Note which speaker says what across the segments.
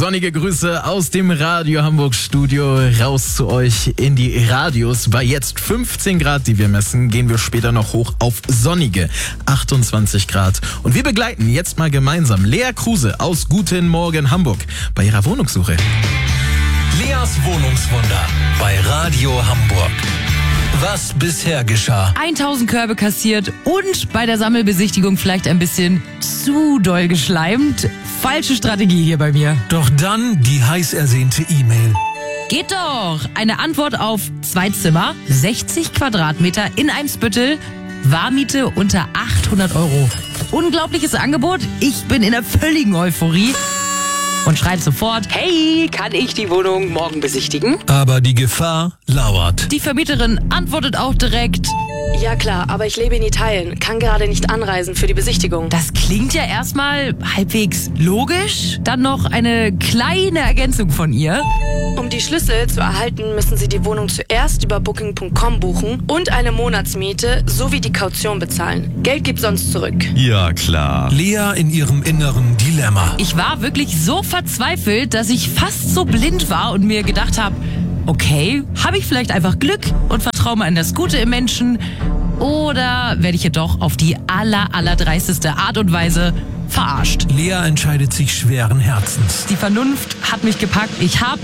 Speaker 1: Sonnige Grüße aus dem Radio Hamburg Studio raus zu euch in die Radios. Bei jetzt 15 Grad, die wir messen, gehen wir später noch hoch auf sonnige 28 Grad. Und wir begleiten jetzt mal gemeinsam Lea Kruse aus Guten Morgen Hamburg bei ihrer Wohnungssuche.
Speaker 2: Leas Wohnungswunder bei Radio Hamburg. Was bisher geschah?
Speaker 3: 1000 Körbe kassiert und bei der Sammelbesichtigung vielleicht ein bisschen zu doll geschleimt. Falsche Strategie hier bei mir.
Speaker 2: Doch dann die heiß ersehnte E-Mail.
Speaker 3: Geht doch! Eine Antwort auf 2 Zimmer, 60 Quadratmeter in Eimsbüttel, Warmiete unter 800 €. Unglaubliches Angebot. Ich bin in der völligen Euphorie. Und schreibt sofort, hey, kann ich die Wohnung morgen besichtigen?
Speaker 2: Aber die Gefahr lauert.
Speaker 3: Die Vermieterin antwortet auch direkt,
Speaker 4: Ja klar, aber ich lebe in Italien, kann gerade nicht anreisen für die Besichtigung.
Speaker 3: das klingt ja erstmal halbwegs logisch. Dann noch eine kleine Ergänzung von ihr.
Speaker 4: Um die Schlüssel zu erhalten, müssen Sie die Wohnung zuerst über Booking.com buchen und eine Monatsmiete sowie die Kaution bezahlen. Geld gibt sonst zurück.
Speaker 2: Ja, klar. Lea in ihrem inneren Dilemma.
Speaker 3: Ich war wirklich so verzweifelt, dass ich fast so blind war und mir gedacht habe, okay, habe ich vielleicht einfach Glück und vertraue mal an das Gute im Menschen? Oder werde ich jedoch auf die allerdreisteste Art und Weise verarscht?
Speaker 2: Lea entscheidet sich schweren Herzens.
Speaker 3: Die Vernunft hat mich gepackt. Ich habe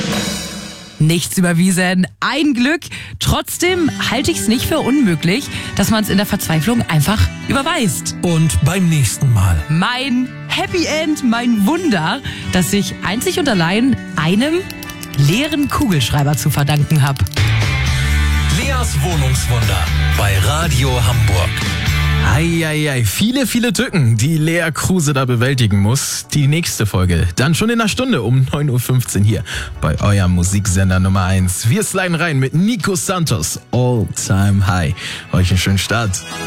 Speaker 3: nichts überwiesen. Ein Glück. Trotzdem halte ich es nicht für unmöglich, dass man es in der Verzweiflung einfach überweist.
Speaker 2: Und beim nächsten Mal.
Speaker 3: Mein Happy End, mein Wunder, das ich einzig und allein einem leeren Kugelschreiber zu verdanken habe.
Speaker 2: Leas Wohnungswunder bei Radio Hamburg.
Speaker 1: Eieiei, viele Tücken, die Lea Kruse da bewältigen muss. Die nächste Folge, dann schon in einer Stunde um 9.15 Uhr hier bei eurem Musiksender Nummer 1. Wir sliden rein mit Nico Santos, All Time High. Euch einen schönen Start.